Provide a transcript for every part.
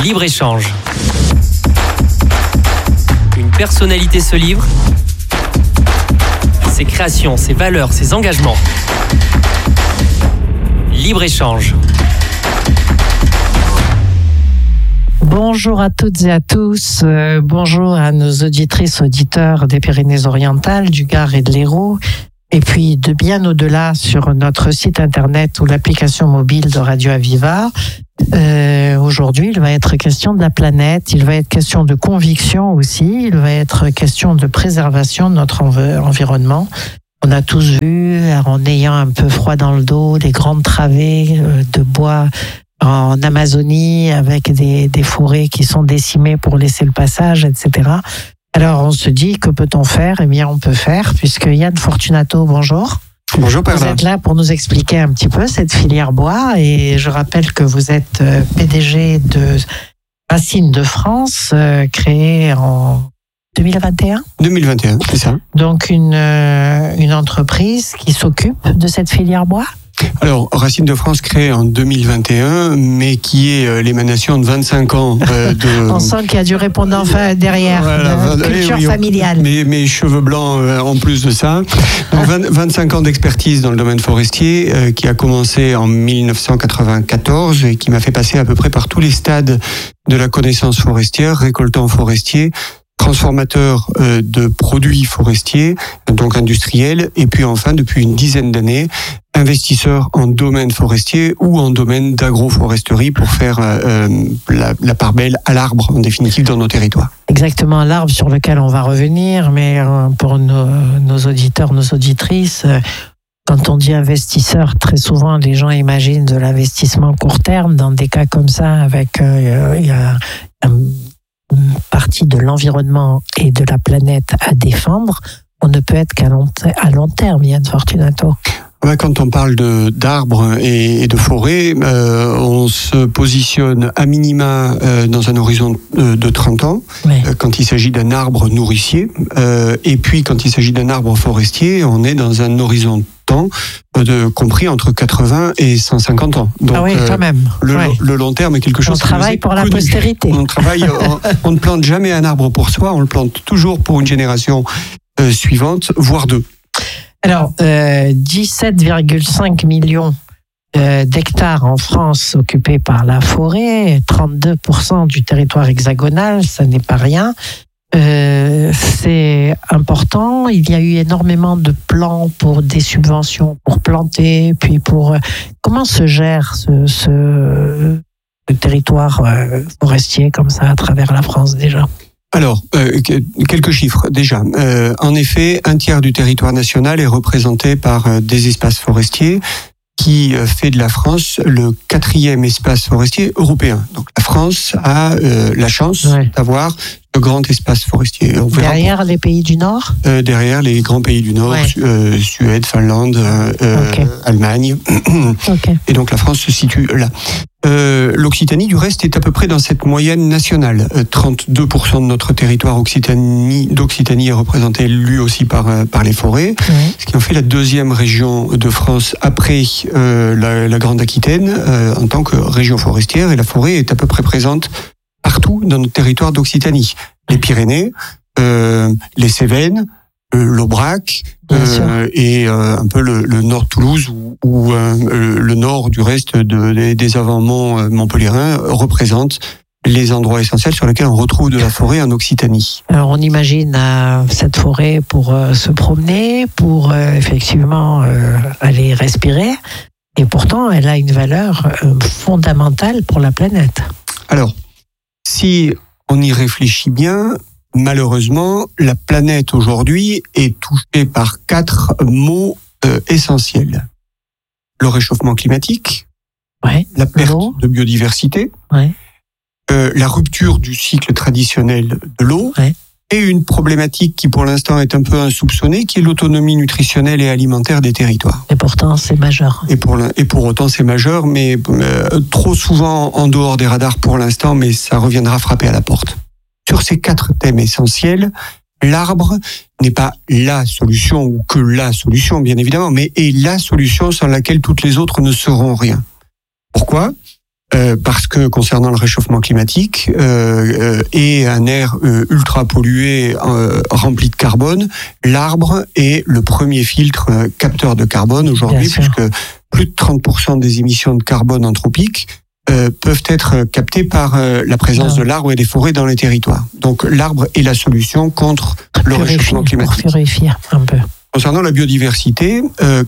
Libre-échange. Une personnalité se livre. Ses créations, ses valeurs, ses engagements. Libre-échange. Bonjour à toutes et à tous, bonjour à nos auditrices, auditeurs des Pyrénées-Orientales, du Gard et de l'Hérault, et puis de bien au-delà sur notre site internet ou l'application mobile de Radio Aviva. Aujourd'hui, il va être question de la planète, il va être question de conviction aussi, il va être question de préservation de notre environnement. On a tous vu, en ayant un peu froid dans le dos, des grandes travées de bois en Amazonie avec des forêts qui sont décimées pour laisser le passage, etc. Alors on se dit, que peut-on faire ? Eh bien on peut faire, puisque Yann Fortunato, bonjour. Bonjour Perla. Vous êtes là pour nous expliquer un petit peu cette filière bois, et je rappelle que vous êtes PDG de Racines de France, créée en 2021 ? 2021, c'est ça. Donc une entreprise qui s'occupe de cette filière bois ? Alors, Racines de France créée en 2021, mais qui est l'émanation de 25 ans de... On sent qu'il y a du répondant derrière, culture familiale. Mes cheveux blancs en plus de ça. Donc 25 ans d'expertise dans le domaine forestier, qui a commencé en 1994 et qui m'a fait passer à peu près par tous les stades de la connaissance forestière, récoltant forestier, transformateur de produits forestiers, donc industriels, et puis enfin, depuis une dizaine d'années, investisseur en domaine forestier ou en domaine d'agroforesterie pour faire la part belle à l'arbre, en définitive, dans nos territoires. Exactement, l'arbre sur lequel on va revenir, mais pour nos auditeurs, nos auditrices, quand on dit investisseur, très souvent les gens imaginent de l'investissement court terme. Dans des cas comme ça, avec il y a une partie de l'environnement et de la planète à défendre, on ne peut être qu'à long terme, Yann Fortunato. Quand on parle d'arbres et de forêts, on se positionne à minima dans un horizon de 30 ans, oui. Quand il s'agit d'un arbre nourricier. Et puis quand il s'agit d'un arbre forestier, on est dans un horizon de temps compris entre 80 et 150 ans. Donc, ah oui, quand même. Le long terme est quelque chose... On travaille pour la postérité. On ne plante jamais un arbre pour soi, on le plante toujours pour une génération suivante, voire deux. Alors, 17,5 millions d'hectares en France occupés par la forêt, 32% du territoire hexagonal, ça n'est pas rien. C'est important. Il y a eu énormément de plans pour des subventions pour planter, puis pour... Comment se gère ce territoire forestier comme ça à travers la France déjà ? Alors, quelques chiffres déjà. En effet, un tiers du territoire national est représenté par des espaces forestiers, qui fait de la France le 4e espace forestier européen. Donc la France a la chance d'avoir ce grand espace forestier. Derrière les pays du Nord ? Derrière les grands pays du Nord, Suède, Finlande, Allemagne. Et donc la France se situe là. L'Occitanie, du reste, est à peu près dans cette moyenne nationale. 32% de notre territoire d'Occitanie est représenté lui aussi par les forêts, ce qui en fait la deuxième région de France après la Grande Aquitaine en tant que région forestière, et la forêt est à peu près présente partout dans notre territoire d'Occitanie. Les Pyrénées, les Cévennes, l'Aubrac et un peu le nord de Toulouse ou le nord du reste des avant-monts montpelliérains représentent les endroits essentiels sur lesquels on retrouve de la forêt en Occitanie. Alors on imagine cette forêt pour se promener, pour effectivement aller respirer, et pourtant elle a une valeur fondamentale pour la planète. Alors, si on y réfléchit bien, malheureusement, la planète aujourd'hui est touchée par 4 maux essentiels. Le réchauffement climatique, la perte de biodiversité, la rupture du cycle traditionnel de l'eau, et une problématique qui pour l'instant est un peu insoupçonnée, qui est l'autonomie nutritionnelle et alimentaire des territoires. Et pourtant c'est majeur. Et pour autant c'est majeur, mais trop souvent en dehors des radars pour l'instant, mais ça reviendra frapper à la porte. Sur ces 4 thèmes essentiels, l'arbre n'est pas la solution, ou que la solution bien évidemment, mais est la solution sans laquelle toutes les autres ne seront rien. Pourquoi ? Parce que concernant le réchauffement climatique et un air ultra pollué rempli de carbone, l'arbre est le premier filtre capteur de carbone aujourd'hui, puisque plus de 30% des émissions de carbone anthropiques peuvent être captées par la présence de l'arbre et des forêts dans les territoires. Donc l'arbre est la solution contre le réchauffement climatique. Pour purifier un peu. Concernant la biodiversité,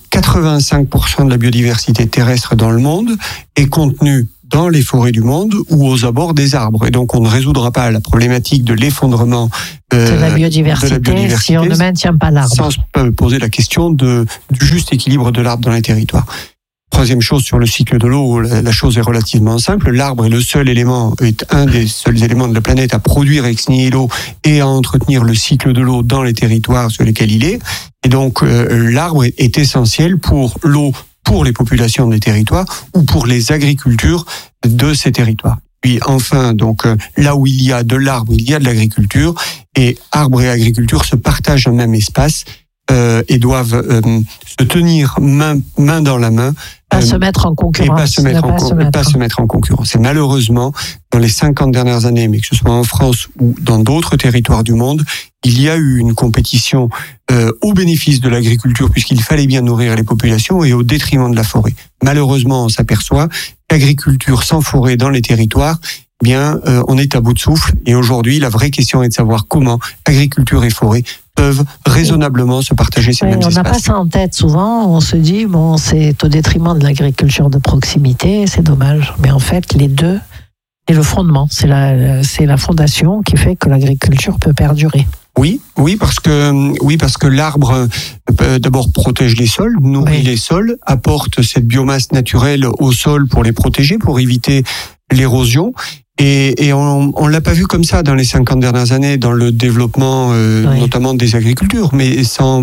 85% de la biodiversité terrestre dans le monde est contenue dans les forêts du monde ou aux abords des arbres. Et donc, on ne résoudra pas la problématique de l'effondrement de la biodiversité si on ne maintient pas l'arbre. Sans se poser la question du juste équilibre de l'arbre dans les territoires. Troisième chose, sur le cycle de l'eau, la chose est relativement simple. L'arbre est un des seuls éléments de la planète à produire ex nihilo et à entretenir le cycle de l'eau dans les territoires sur lesquels il est. Et donc, l'arbre est essentiel pour l'eau, pour les populations des territoires ou pour les agricultures de ces territoires. Puis enfin, donc là où il y a de l'arbre, il y a de l'agriculture, et arbre et agriculture se partagent un même espace et doivent se tenir main dans la main. Pas se mettre en concurrence. Et pas se mettre en concurrence. Et malheureusement, dans les 50 dernières années, mais que ce soit en France ou dans d'autres territoires du monde, il y a eu une compétition au bénéfice de l'agriculture, puisqu'il fallait bien nourrir les populations, et au détriment de la forêt. Malheureusement, on s'aperçoit qu'agriculture sans forêt dans les territoires, on est à bout de souffle. Et aujourd'hui, la vraie question est de savoir comment agriculture et forêt peuvent raisonnablement se partager ces mêmes espaces. On n'a pas ça en tête souvent. On se dit, c'est au détriment de l'agriculture de proximité, c'est dommage. Mais en fait, les deux, c'est le fondement, c'est la fondation qui fait que l'agriculture peut perdurer. Oui, parce que l'arbre d'abord protège les sols, nourrit les sols, apporte cette biomasse naturelle au sol pour les protéger, pour éviter l'érosion. Et on l'a pas vu comme ça dans les 50 dernières années dans le développement notamment des agricultures, mais sans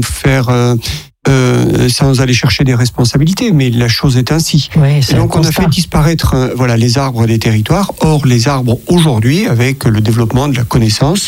aller chercher des responsabilités, mais la chose est ainsi. Et donc on a fait disparaître les arbres des territoires. Or les arbres aujourd'hui, avec le développement de la connaissance,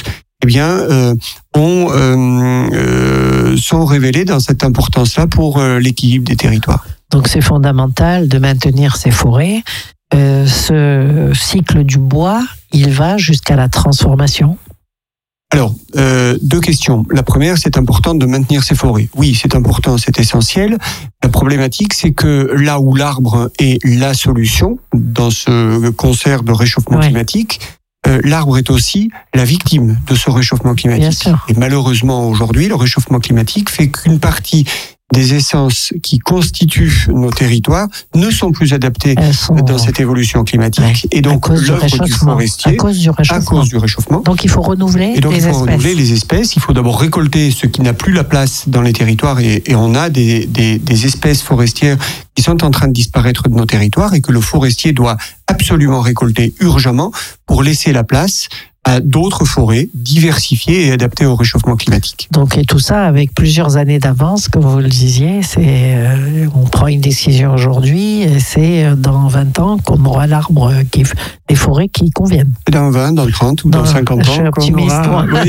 sont révélés dans cette importance-là pour l'équilibre des territoires. Donc c'est fondamental de maintenir ces forêts. Ce cycle du bois, il va jusqu'à la transformation. Alors, deux questions. La première, c'est important de maintenir ces forêts. Oui, c'est important, c'est essentiel. La problématique, c'est que là où l'arbre est la solution dans ce concert de réchauffement climatique, l'arbre est aussi la victime de ce réchauffement climatique. Et malheureusement, aujourd'hui, le réchauffement climatique fait qu'une partie des essences qui constituent nos territoires ne sont plus adaptées dans cette évolution climatique. Et donc, l'œuvre du forestier, à cause du réchauffement. Donc, il faut renouveler les espèces. Il faut d'abord récolter ce qui n'a plus la place dans les territoires. Et on a des espèces forestières qui sont en train de disparaître de nos territoires et que le forestier doit absolument récolter urgemment pour laisser la place à d'autres forêts diversifiées et adaptées au réchauffement climatique. Donc, et tout ça avec plusieurs années d'avance, comme vous le disiez, on prend une décision aujourd'hui et c'est dans 20 ans qu'on aura l'arbre, des forêts qui conviennent. Dans 20, dans 30 ou dans 50 ans. Je suis optimiste.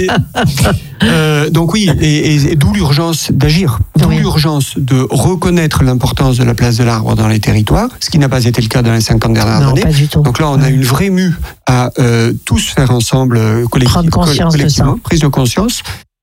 Donc oui, et d'où l'urgence d'agir, d'où l'urgence de reconnaître l'importance de la place de l'arbre dans les territoires, ce qui n'a pas été le cas dans les 50 dernières années. Pas du tout. Donc là, on a une vraie mue à tous faire ensemble, collectivement, prise de conscience.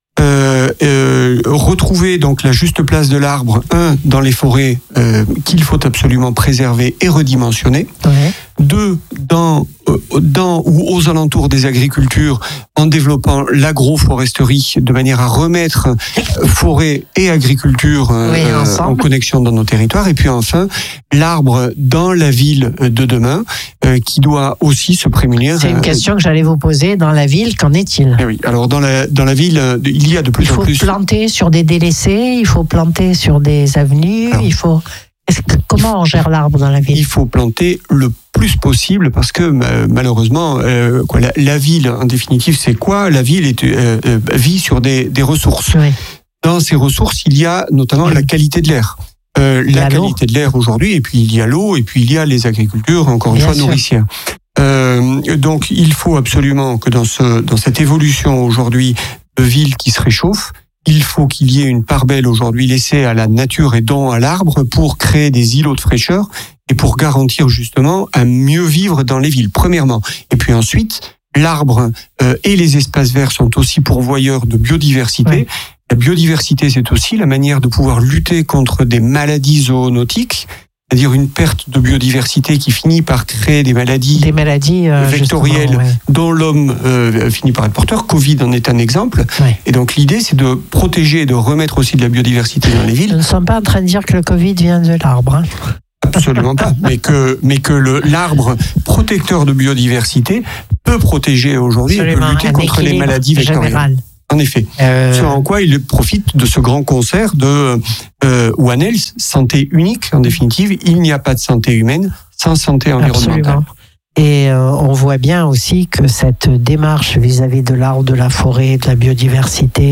Retrouver donc la juste place de l'arbre, dans les forêts qu'il faut absolument préserver et redimensionner. 2, dans ou aux alentours des agricultures, en développant l'agroforesterie de manière à remettre forêt et agriculture en connexion dans nos territoires. Et puis enfin, l'arbre dans la ville de demain, qui doit aussi se prémunir. C'est une question que j'allais vous poser. Dans la ville, qu'en est-il ? Oui. Alors dans la ville, il y a de plus en plus. Il faut planter sur des délaissés, il faut planter sur des avenues, comment on gère l'arbre dans la ville ? Il faut planter le plus possible parce que malheureusement, la ville, en définitive, c'est quoi ? La ville vit sur des ressources. Oui. Dans ces ressources, il y a notamment la qualité de l'air. La qualité de l'air aujourd'hui, et puis il y a l'eau, et puis il y a les agricultures, encore une fois, nourricières. Donc il faut absolument que dans cette évolution aujourd'hui de ville qui se réchauffe, il faut qu'il y ait une part belle aujourd'hui laissée à la nature et donc à l'arbre pour créer des îlots de fraîcheur et pour garantir justement un mieux vivre dans les villes, premièrement. Et puis ensuite, l'arbre et les espaces verts sont aussi pourvoyeurs de biodiversité. Oui. La biodiversité, c'est aussi la manière de pouvoir lutter contre des maladies zoonotiques, c'est-à-dire une perte de biodiversité qui finit par créer des maladies vectorielles dont l'homme finit par être porteur. Covid en est un exemple. Oui. Et donc l'idée, c'est de protéger et de remettre aussi de la biodiversité dans les villes. Nous ne sommes pas en train de dire que le Covid vient de l'arbre. Absolument pas. Mais que l'arbre protecteur de biodiversité peut protéger aujourd'hui et peut lutter contre les maladies vectorielles. Général. En effet. Ce en quoi il profite de ce grand concert de One Health, santé unique en définitive. Il n'y a pas de santé humaine sans santé environnementale. Absolument. Et on voit bien aussi que cette démarche vis-à-vis de l'arbre, de la forêt, de la biodiversité,